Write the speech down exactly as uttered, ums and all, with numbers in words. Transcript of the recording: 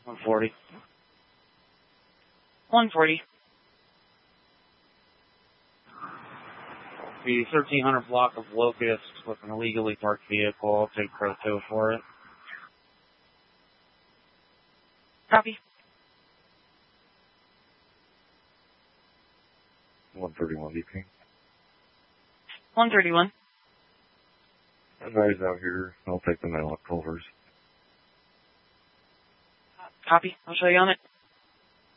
one forty. one forty. The thirteen hundred block of Locust with an illegally parked vehicle. I'll take Proto for it. Copy. one thirty-one D P. one thirty-one. Advise out here. I'll take the mail at Culver's. Copy. I'll show you on it.